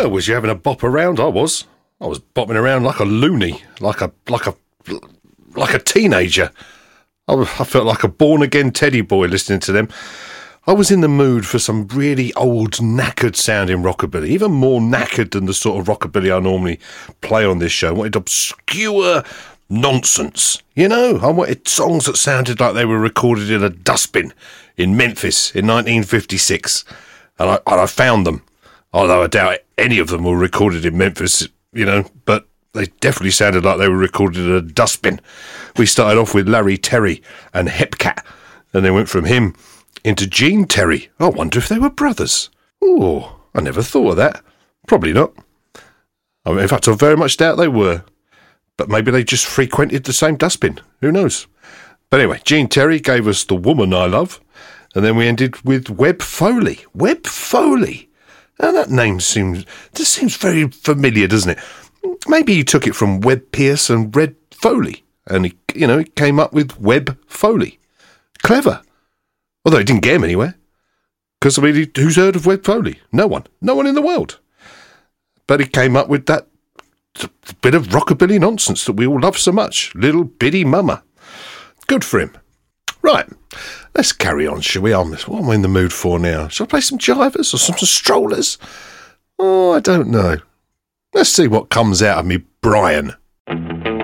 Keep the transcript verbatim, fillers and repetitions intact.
Well, was you having a bop around? I was. I was bopping around like a loony, like a like a like a teenager. I, I felt like a born-again teddy boy listening to them. I was in the mood for some really old, knackered-sounding rockabilly, even more knackered than the sort of rockabilly I normally play on this show. I wanted obscure nonsense, you know? I wanted songs that sounded like they were recorded in a dustbin in Memphis in nineteen fifty-six, and I, and I found them, although I doubt any of them were recorded in Memphis, you know, but they definitely sounded like they were recorded in a dustbin. We started off with Larry Terry and Hepcat, and then went from him into Gene Terry. I wonder if they were brothers. Oh, I never thought of that. Probably not. I mean, in fact, I very much doubt they were. But maybe they just frequented the same dustbin. Who knows? But anyway, Gene Terry gave us The Woman I Love. And then we ended with Webb Foley. Webb Foley. Now that name seems, just seems very familiar, doesn't it? Maybe he took it from Webb Pierce and Red Foley. And, he, you know, he came up with Webb Foley. Clever. Although it didn't get him anywhere. Because, I mean, who's heard of Webb Foley? No one. No one in the world. But he came up with that bit of rockabilly nonsense that we all love so much. Little Bitty Mama. Good for him. Right. Let's carry on, shall we? I'm, what am I in the mood for now? Shall I play some jivers or some strollers? Oh, I don't know. Let's see what comes out of me, Brian.